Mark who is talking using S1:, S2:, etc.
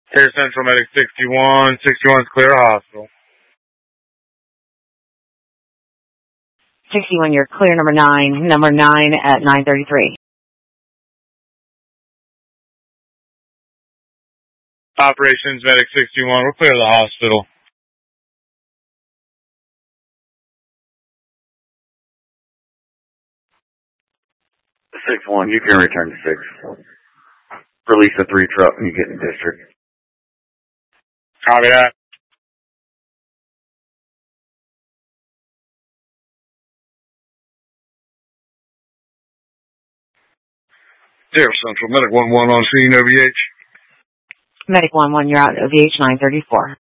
S1: Air Central Medic 61. 61's clear hospital.
S2: 61, you're clear number 9. Number 9 at 933.
S1: Operations Medic 61, we're clear of the hospital.
S3: The 6-1, you can return to 6. Release the 3 truck when you get in district.
S1: Copy that. Air Central Medic 11 on scene, OVH.
S2: Medic 11, you're out OVH 934.